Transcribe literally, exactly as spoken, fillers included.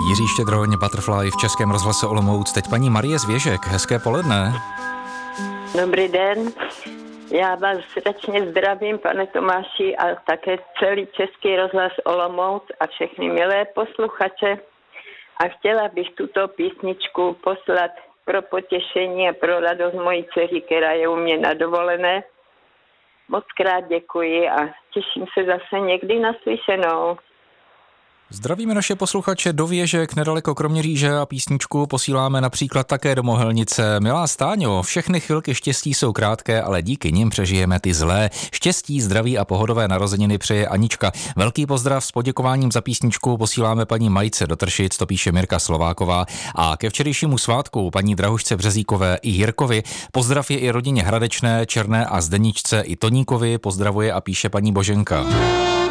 Jiří Štědroň, Butterfly v Českém rozhlase Olomouc. Teď paní Marie Zvěžek. Hezké poledne. Dobrý den. Já vás srdečně zdravím, pane Tomáši, a také celý Český rozhlas Olomouc a všechny milé posluchače. A chtěla bych tuto písničku poslat pro potěšení a pro radost mojí dceři, která je u mě na dovolené. Moc krát děkuji a těším se zase někdy na slyšenou. Zdravíme naše posluchače do Věžek, nedaleko Kroměříže, a písničku posíláme například také do Mohelnice. Milá Stáňo, všechny chvilky štěstí jsou krátké, ale díky nim přežijeme ty zlé. Štěstí, zdraví a pohodové narozeniny přeje Anička. Velký pozdrav s poděkováním za písničku posíláme paní Majce do Tršic, to píše Mirka Slováková. A ke včerejšímu svátku paní Drahušce Březíkové i Jirkovi. Pozdrav je i rodině Hradečné, Černé a Zdeničce i Toníkovi. Pozdravuje a píše paní Boženka.